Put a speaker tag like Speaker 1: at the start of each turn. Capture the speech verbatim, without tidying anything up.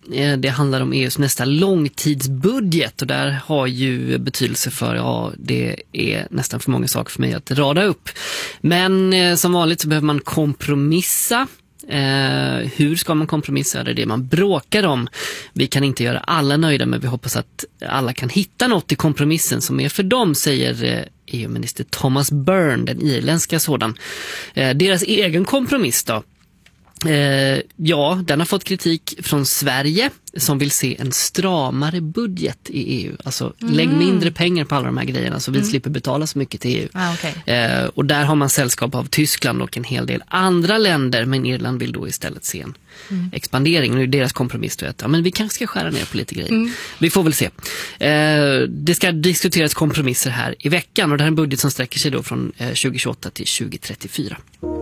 Speaker 1: Det handlar om E U:s nästa långtidsbudget och där har ju betydelse för, ja, det är nästan för många saker för mig att rada upp. Men som vanligt så behöver man kompromissa. Eh, hur ska man kompromissa? Det är det man bråkar om. Vi kan inte göra alla nöjda, men vi hoppas att alla kan hitta något i kompromissen som är för dem, säger eh, E U-minister Thomas Byrne, den irländska sådan. Eh, deras egen kompromiss då? Eh, ja, den har fått kritik från Sverige som vill se en stramare budget i E U. Alltså mm. lägg mindre pengar på alla de här grejerna så vi mm. slipper betala så mycket till E U.
Speaker 2: Ah, okay.
Speaker 1: eh, och där har man sällskap av Tyskland och en hel del andra länder, men Irland vill då istället se en mm. expandering. Nu är deras kompromiss då att ja, men vi kanske ska skära ner på lite grejer. Mm. Vi får väl se. Eh, det ska diskuteras kompromisser här i veckan och det här är en budget som sträcker sig då från eh, tjugo tjugoåtta till tjugo trettiofyra.